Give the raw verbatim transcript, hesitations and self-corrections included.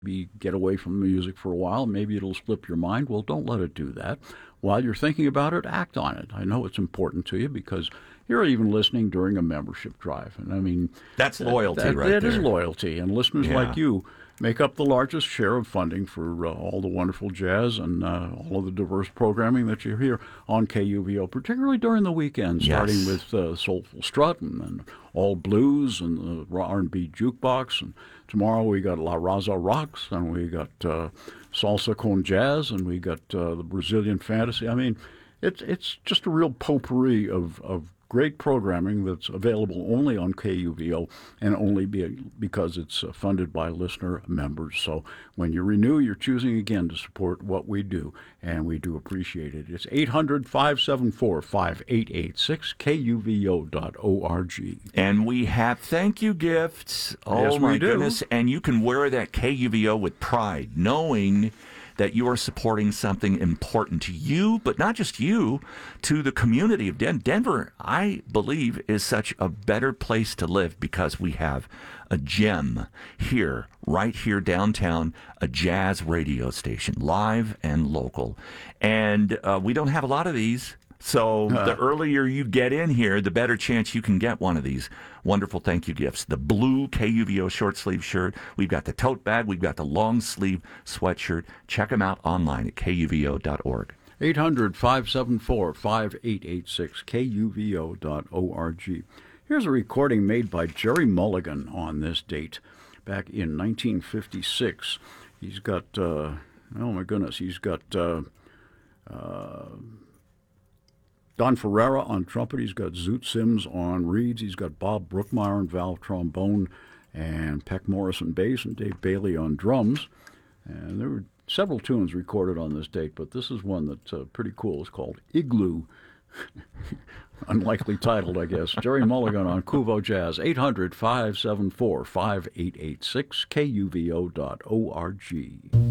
maybe get away from the music for a while. Maybe it'll slip your mind. Well, don't let it do that. While you're thinking about it, act on it. I know it's important to you because you're even listening during a membership drive. And I mean, that's loyalty, that, right that there. That is loyalty. And listeners yeah. like you make up the largest share of funding for uh, all the wonderful jazz and uh, all of the diverse programming that you hear on K U V O, particularly during the weekend, starting yes. with uh, Soulful Strut and, and all blues and the R and B jukebox. And tomorrow we got La Raza Rocks, and we got uh, Salsa con Jazz, and we got uh, the Brazilian Fantasy. I mean, it's it's just a real potpourri of, of great programming that's available only on K U V O and only be, because it's uh, funded by listener members. So when you renew, you're choosing again to support what we do, and we do appreciate it. It's eight hundred, five seven four, five eight eight six, K U V O dot org. And we have thank you gifts. Oh, yes, my we do. goodness. And you can wear that K U V O with pride, knowing that you are supporting something important to you, but not just you, to the community of Den- Denver. I believe is such a better place to live because we have a gem here, right here downtown, a jazz radio station, live and local. And uh, we don't have a lot of these. So uh, the earlier you get in here, the better chance you can get one of these wonderful thank you gifts. The blue K U V O short sleeve shirt. We've got the tote bag. We've got the long sleeve sweatshirt. Check them out online at K U V O dot org. eight hundred, five seven four, five eight eight six, K U V O dot org. Here's a recording made by Jerry Mulligan on this date back in nineteen fifty-six. He's got, uh, oh my goodness, he's got... Uh, uh, Don Ferreira on trumpet. He's got Zoot Sims on reeds. He's got Bob Brookmeyer on valve trombone, and Peck Morris on bass, and Dave Bailey on drums. And there were several tunes recorded on this date, but this is one that's uh, pretty cool. It's called Igloo. Unlikely titled, I guess. Jerry Mulligan on Kuvo Jazz. eight hundred, five seven four, five eight eight six, K U V O dot org.